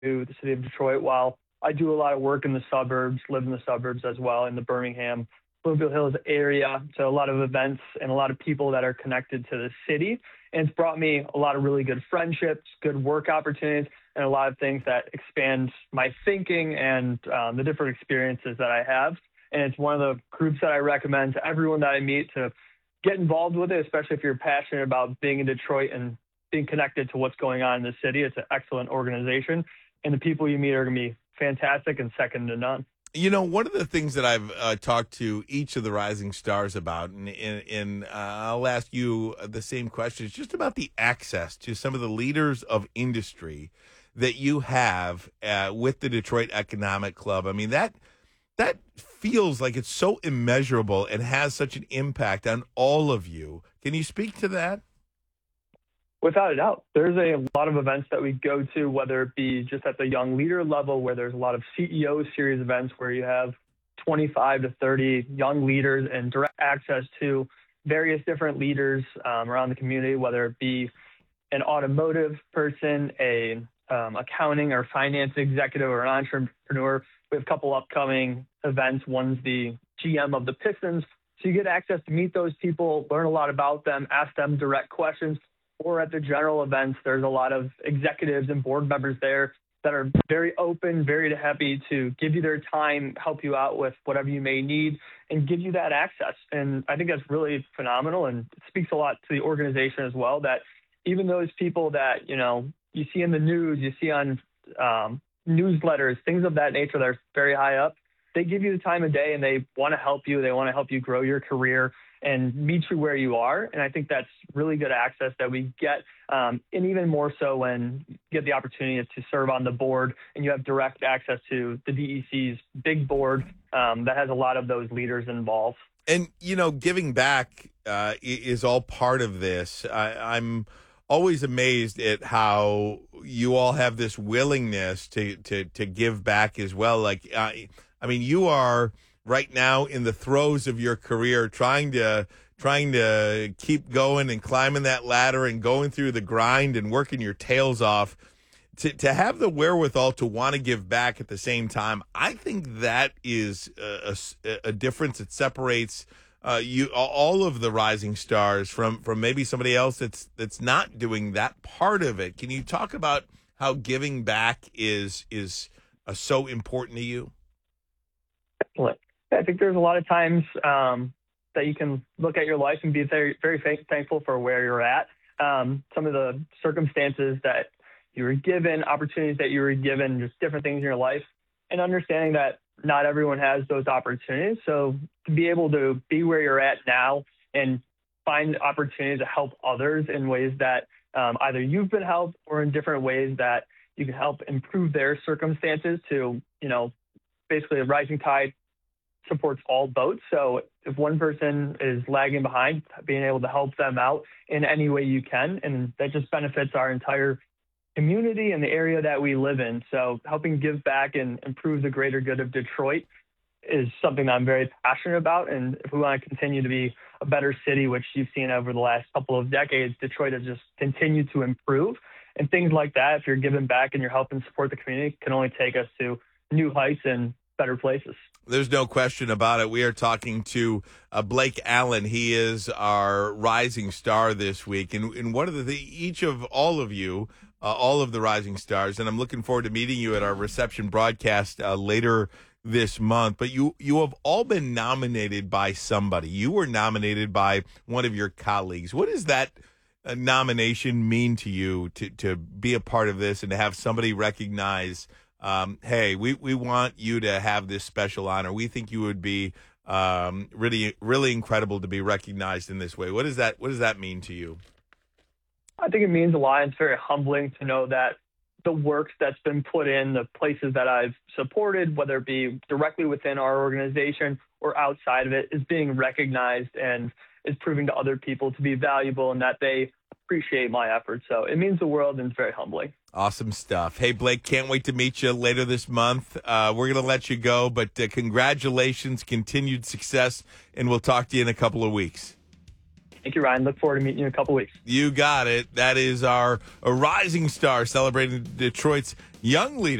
to the city of Detroit. While I do a lot of work in the suburbs, live in the suburbs as well, in the Birmingham, Bloomfield Hills area. So a lot of events and a lot of people that are connected to the city. And it's brought me a lot of really good friendships, good work opportunities, and a lot of things that expand my thinking and the different experiences that I have. And it's one of the groups that I recommend to everyone that I meet to get involved with it, especially if you're passionate about being in Detroit and being connected to what's going on in the city. It's an excellent organization, and the people you meet are going to be fantastic and second to none. You know, one of the things that I've talked to each of the rising stars about, and I'll ask you the same question, is just about the access to some of the leaders of industry that you have with the Detroit Economic Club. I mean, that feels like it's so immeasurable and has such an impact on all of you. Can you speak to that? Without a doubt, there's a lot of events that we go to, whether it be just at the young leader level, where there's a lot of CEO series events where you have 25 to 30 young leaders and direct access to various different leaders around the community, whether it be an automotive person, a accounting or finance executive, or an entrepreneur. We have a couple upcoming events. One's the GM of the Pistons. So you get access to meet those people, learn a lot about them, ask them direct questions. Or at the general events, there's a lot of executives and board members there that are very open, very happy to give you their time, help you out with whatever you may need, and give you that access. And I think that's really phenomenal, and it speaks a lot to the organization as well, that even those people that, you see in the news, you see on newsletters, things of that nature that are very high up, they give you the time of day and they want to help you. They want to help you grow your career and meet you where you are. And I think that's really good access that we get. And even more so when you get the opportunity to serve on the board and you have direct access to the DEC's big board that has a lot of those leaders involved. And, giving back is all part of this. I'm always amazed at how you all have this willingness to give back as well. Like, you are right now in the throes of your career, trying to keep going and climbing that ladder and going through the grind and working your tails off. To have the wherewithal to want to give back at the same time, I think that is a difference that separates all of the rising stars from maybe somebody else that's not doing that part of it. Can you talk about how giving back is so important to you? Excellent. I think there's a lot of times that you can look at your life and be very, very thankful for where you're at. Some of the circumstances that you were given, opportunities that you were given, just different things in your life, and understanding that not everyone has those opportunities. So to be able to be where you're at now and find opportunities to help others in ways that either you've been helped or in different ways that you can help improve their circumstances to, basically a rising tide supports all boats. So if one person is lagging behind, being able to help them out in any way you can, and that just benefits our entire community and the area that we live in. So helping give back and improve the greater good of Detroit is something that I'm very passionate about. And if we want to continue to be a better city, which you've seen over the last couple of decades, Detroit has just continued to improve. And things like that, if you're giving back and you're helping support the community, can only take us to new heights and better places. There's no question about it. We are talking to Blake Allen. He is our rising star this week. And one of each of all of you, all of the rising stars, and I'm looking forward to meeting you at our reception broadcast later this month. But you have all been nominated by somebody. You were nominated by one of your colleagues. What does that nomination mean to you to be a part of this and to have somebody recognize, hey, we want you to have this special honor. We think you would be really, really incredible to be recognized in this way. What does that mean to you? I think it means a lot. It's very humbling to know that the work that's been put in, the places that I've supported, whether it be directly within our organization or outside of it, is being recognized and is proving to other people to be valuable and that they appreciate my efforts. So it means the world, and it's very humbling. Awesome stuff. Hey, Blake, can't wait to meet you later this month. We're going to let you go, but congratulations, continued success, and we'll talk to you in a couple of weeks. Thank you, Ryan. Look forward to meeting you in a couple weeks. You got it. That is our a rising star celebrating Detroit's young leader.